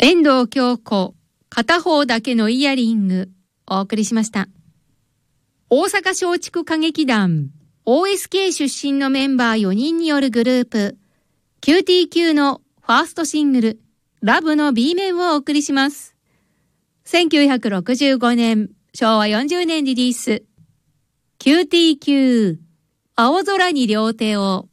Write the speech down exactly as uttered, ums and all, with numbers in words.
遠藤京子、片方だけのイヤリング、お送りしました。大阪松竹歌劇団、オーエスケー 出身のメンバーよにんによるグループ、キューティーキュー のファーストシングル、ラブの B 面をお送りします。せんきゅうひゃくろくじゅうごねん、しょうわよんじゅうねんリリース、キューティーキュー、青空に両手を。